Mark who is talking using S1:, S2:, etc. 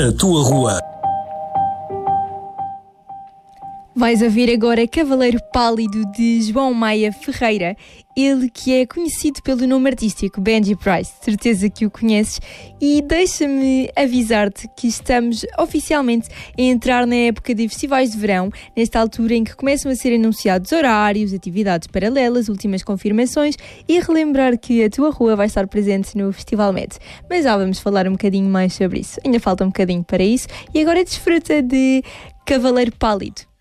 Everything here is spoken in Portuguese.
S1: A tua rua.
S2: Vais ouvir agora Cavaleiro Pálido de João Maia Ferreira, ele que é conhecido pelo nome artístico Benji Price, certeza que o conheces, e deixa-me avisar-te que estamos oficialmente a entrar na época de festivais de verão, nesta altura em que começam a ser anunciados horários, atividades paralelas, últimas confirmações e relembrar que a tua rua vai estar presente no Festival Med. Mas já vamos falar um bocadinho mais sobre isso, ainda falta um bocadinho para isso e agora desfruta de Cavaleiro Pálido.